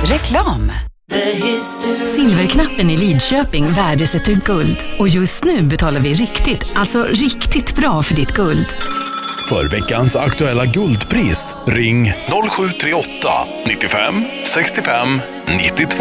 Reklam. Silverknappen i Lidköping värdesätter guld. Och just nu betalar vi riktigt bra för ditt guld. För veckans aktuella guldpris, ring 0738 95 65 92.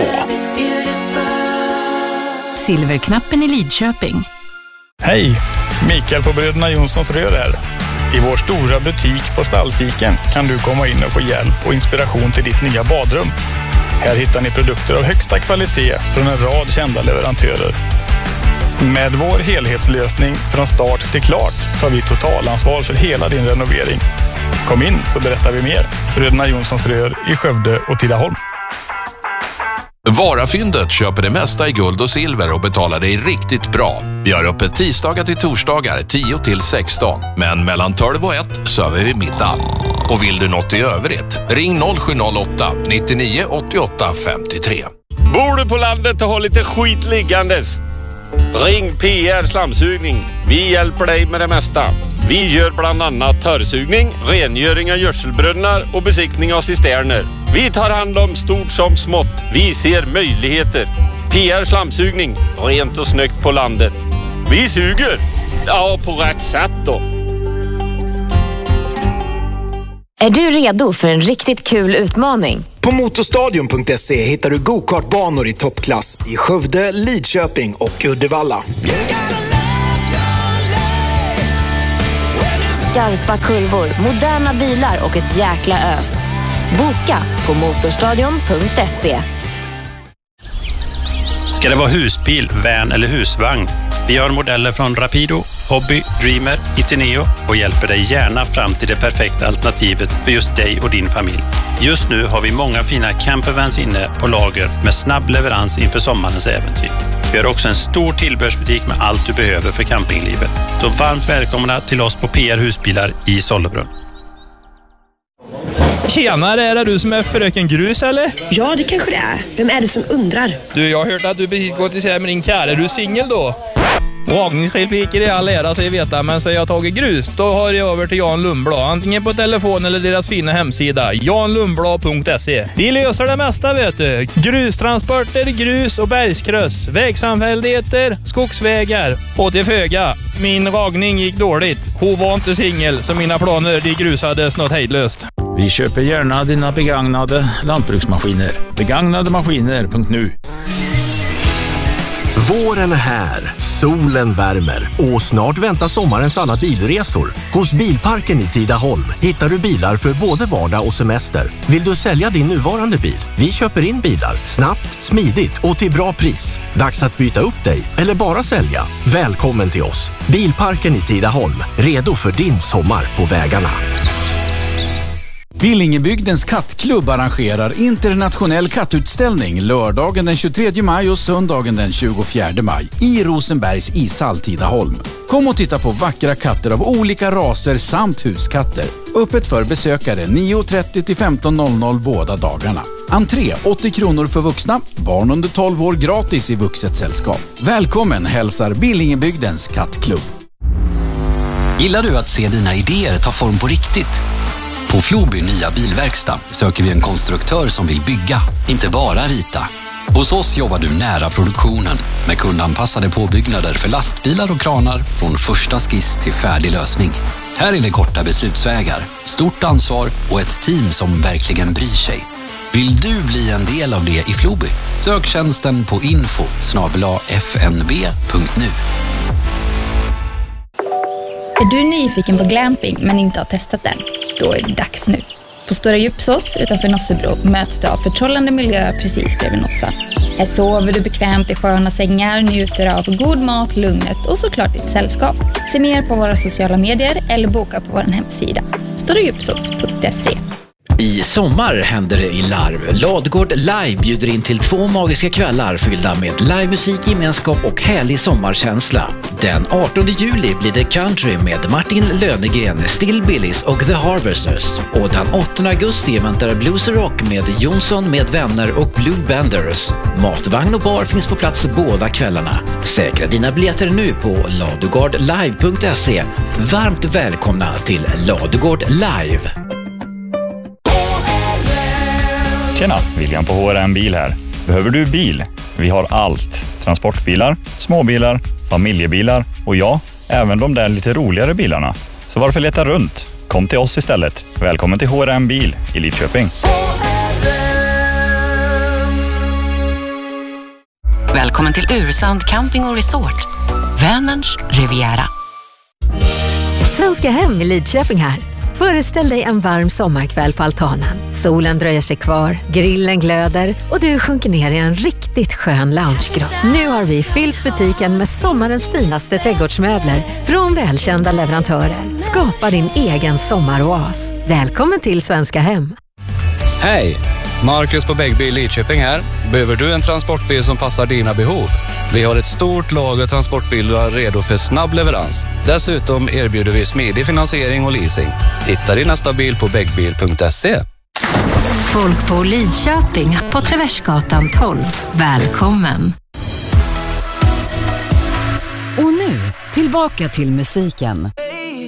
Silverknappen i Lidköping. Hej, Mikael på Bröderna Jonssons rör här. I vår stora butik på Stallsiken kan du komma in och få hjälp och inspiration till ditt nya badrum. Här hittar ni produkter av högsta kvalitet från en rad kända leverantörer. Med vår helhetslösning från start till klart tar vi totalansvar för hela din renovering. Kom in så berättar vi mer. Bröderna Jonssons rör i Skövde och Tidaholm. Varafyndet köper det mesta i guld och silver och betalar dig riktigt bra. Vi har öppet tisdagar till torsdagar 10 till 16. Men mellan 12 och 1 söver vi middag. Och vill du något i övrigt, ring 0708 99 88 53. Bor du på landet och har lite skit liggandes? Ring PR Slamsugning. Vi hjälper dig med det mesta. Vi gör bland annat törrsugning, rengöring av gödselbrunnar och besiktning av cisterner. Vi tar hand om stort som smått. Vi ser möjligheter. PR Slamsugning. Rent och snyggt på landet. Vi suger. Ja, på rätt sätt då. Är du redo för en riktigt kul utmaning? På motorstadion.se hittar du go-kartbanor i toppklass i Skövde, Lidköping och Uddevalla. Skarpa kurvor, moderna bilar och ett jäkla ös. Boka på motorstadion.se. Ska det vara husbil, van eller husvagn? Vi har modeller från Rapido, Hobby, Dreamer, Itineo och hjälper dig gärna fram till det perfekta alternativet för just dig och din familj. Just nu har vi många fina campervans inne på lager med snabb leverans inför sommarens äventyr. Vi har också en stor tillbehörsbutik med allt du behöver för campinglivet. Så varmt välkomna till oss på PR Husbilar i Sollebrunn. Tjenare, är det du som är fröken Grus eller? Ja, det kanske det är. Vem är det som undrar? Du, jag har hört att du precis gått isär med din kär. Är du singel då? Dragningsrepliker i all ära, så jag vet, men så jag tagit grus, då har jag över till Jan Lundblad. Antingen på telefon eller deras fina hemsida, janlundblad.se. De löser det mesta, vet du. Grustransporter, grus och bergskryss, vägsamfälligheter, skogsvägar och till föga. Min ragning gick dåligt. Hon var inte singel, så mina planer de grusades något hejdlöst. Vi köper gärna dina begagnade lantbruksmaskiner. Begagnademaskiner.nu. Våren är här, solen värmer och snart väntar sommarens alla bilresor. Hos Bilparken i Tidaholm hittar du bilar för både vardag och semester. Vill du sälja din nuvarande bil? Vi köper in bilar snabbt, smidigt och till bra pris. Dags att byta upp dig eller bara sälja. Välkommen till oss. Bilparken i Tidaholm, redo för din sommar på vägarna. Billingebygdens kattklubb arrangerar internationell kattutställning lördagen den 23 maj och söndagen den 24 maj i Rosenbergs ishall Tidaholm. Kom och titta på vackra katter av olika raser samt huskatter. Öppet för besökare 9.30 till 15.00 båda dagarna. Entré 80 kronor för vuxna, barn under 12 år gratis i vuxet sällskap. Välkommen hälsar Billingebygdens kattklubb. Gillar du att se dina idéer ta form på riktigt? På Floby nya bilverkstad söker vi en konstruktör som vill bygga, inte bara rita. Hos oss jobbar du nära produktionen med kundanpassade påbyggnader för lastbilar och kranar från första skiss till färdig lösning. Här är det korta beslutsvägar, stort ansvar och ett team som verkligen bryr sig. Vill du bli en del av det i Floby? Sök tjänsten på info@fnb.nu. Är du nyfiken på glamping men inte har testat den? Då är det dags nu. På Stora Djupsås utanför Nossebro möts du av förtrollande miljö precis bredvid Nossa. Här sover du bekvämt i sköna sängar, njuter av god mat, lugnet och såklart ditt sällskap. Se ner på våra sociala medier eller boka på vår hemsida storadjupsås.se. I sommar händer det i Larv. Ladugård Live bjuder in till 2 magiska kvällar fyllda med livemusik, gemenskap och härlig sommarkänsla. Den 18 juli blir det country med Martin Lönegren, Still Billys och The Harvesters. Och den 8 augusti väntar Blues Rock med Jonsson med vänner och Blue Benders. Matvagn och bar finns på plats båda kvällarna. Säkra dina biljetter nu på ladugårdlive.se. Varmt välkomna till Ladugård Live. Tjena, William på HRM Bil här. Behöver du bil? Vi har allt. Transportbilar, småbilar, familjebilar och ja, även de där lite roligare bilarna. Så varför leta runt? Kom till oss istället. Välkommen till HRM Bil i Lidköping. Välkommen till Ursand Camping och Resort. Vänerns Riviera. Svenska Hem i Lidköping här. Föreställ dig en varm sommarkväll på altanen. Solen dröjer sig kvar, grillen glöder och du sjunker ner i en riktigt skön loungegrott. Nu har vi fyllt butiken med sommarens finaste trädgårdsmöbler från välkända leverantörer. Skapa din egen sommaroas. Välkommen till Svenska Hem. Hej! Marcus på Bäggby i Lidköping här. Behöver du en transportbil som passar dina behov? Vi har ett stort lager transportbilar redo för snabb leverans. Dessutom erbjuder vi smidig finansiering och leasing. Hitta din nästa bil på bäggbil.se. Folk på Lidköping på Traversgatan 12. Välkommen! Och nu, tillbaka till musiken.